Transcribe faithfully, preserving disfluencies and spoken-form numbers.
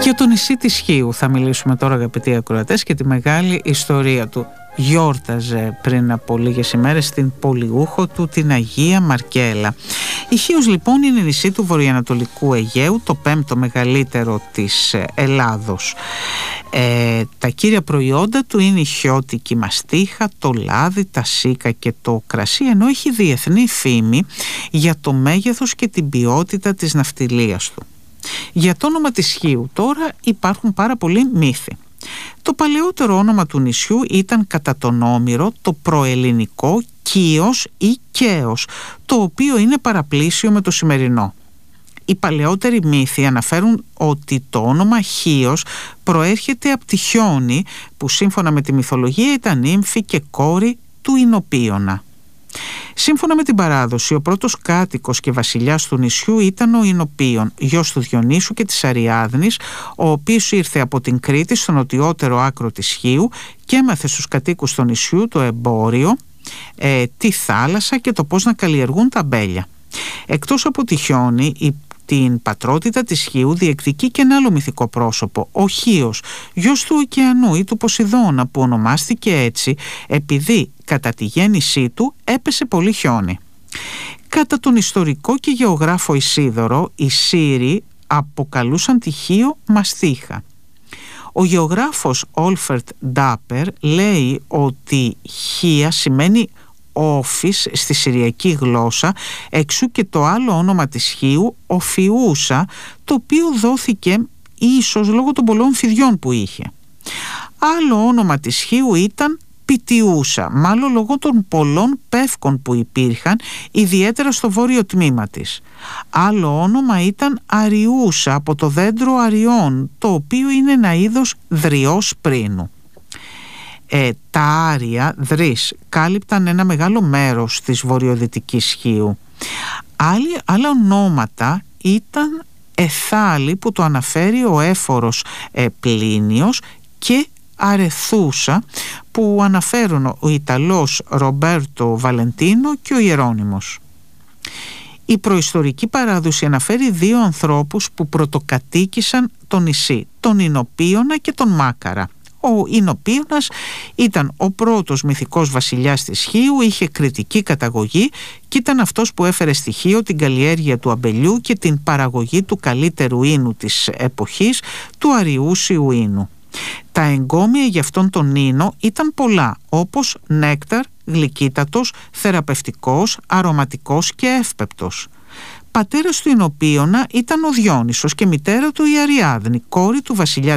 Για το νησί της Χίου θα μιλήσουμε τώρα, αγαπητοί ακροατές, και τη μεγάλη ιστορία του. Γιόρταζε πριν από λίγες ημέρες την πολιούχο του, την Αγία Μαρκέλα. Η Χίος λοιπόν είναι νησί του βορειοανατολικού Αιγαίου, το πέμπτο μεγαλύτερο της Ελλάδος. Ε, τα κύρια προϊόντα του είναι η χιώτικη μαστίχα, το λάδι, τα σίκα και το κρασί, ενώ έχει διεθνή φήμη για το μέγεθος και την ποιότητα της ναυτιλίας του. Για το όνομα της Χίου τώρα υπάρχουν πάρα πολλοί μύθοι. Το παλαιότερο όνομα του νησιού ήταν κατά τον Όμηρο το προελληνικό Κίος ή Καίος, το οποίο είναι παραπλήσιο με το σημερινό. Οι παλαιότεροι μύθοι αναφέρουν ότι το όνομα Χίος προέρχεται από τη Χιόνη, που σύμφωνα με τη μυθολογία ήταν νύμφη και κόρη του Ινοπίωνα. Σύμφωνα με την παράδοση, ο πρώτος κάτοικος και βασιλιάς του νησιού ήταν ο Ινοπίων, γιος του Διονύσου και της Αριάδνης, ο οποίος ήρθε από την Κρήτη στο νοτιότερο άκρο της Χίου και έμαθε στους κατοίκους του νησιού το εμπόριο, ε, τη θάλασσα και το πώς να καλλιεργούν τα αμπέλια. Εκτός από τη Χιόνη, η την πατρότητα της Χίου διεκδικεί και ένα άλλο μυθικό πρόσωπο, ο Χίος, γιος του ωκεανού ή του Ποσειδώνα, που ονομάστηκε έτσι επειδή κατά τη γέννησή του έπεσε πολύ χιόνι. Κατά τον ιστορικό και γεωγράφο Ισίδωρο, οι Σύριοι αποκαλούσαν τη Χίο μαστίχα. Ο γεωγράφος Όλφερτ Ντάπερ λέει ότι Χία σημαίνει όφης στη συριακή γλώσσα, εξού και το άλλο όνομα της Χίου, Οφιούσα, το οποίο δόθηκε ίσως λόγω των πολλών φιδιών που είχε. Άλλο όνομα της Χίου ήταν Πιτιούσα, μάλλον λόγω των πολλών πεύκων που υπήρχαν, ιδιαίτερα στο βόρειο τμήμα της. Άλλο όνομα ήταν Αριούσα, από το δέντρο αριών, το οποίο είναι ένα είδος δριός πρίνου. Ε, τα Άρια, δρύς, κάλυπταν ένα μεγάλο μέρος της βορειοδυτικής Χίου. Άλλοι, άλλα ονόματα ήταν Εθάλη, που το αναφέρει ο έφορος ε, Πλίνιος, και Αρεθούσα, που αναφέρουν ο Ιταλός Ρομπέρτο Βαλεντίνο και ο Ιερώνυμος. Η προϊστορική παράδοση αναφέρει δύο ανθρώπους που πρωτοκατοίκησαν το νησί, τον Ινοπίωνα και τον Μάκαρα. Ο Ινοπίωνας ήταν ο πρώτος μυθικός βασιλιάς της Χίου, είχε κρητική καταγωγή και ήταν αυτός που έφερε στη Χίο την καλλιέργεια του αμπελιού και την παραγωγή του καλύτερου ίνου της εποχής, του αριούσιου ίνου. Τα εγκόμια για αυτόν τον ίνο ήταν πολλά, όπως νέκταρ, γλυκύτατος, θεραπευτικός, αρωματικός και εύπεπτος. Πατέρας του Ινοπίωνα ήταν ο Διόνυσος και μητέρα του η Αριάδνη, κόρη του βασιλιά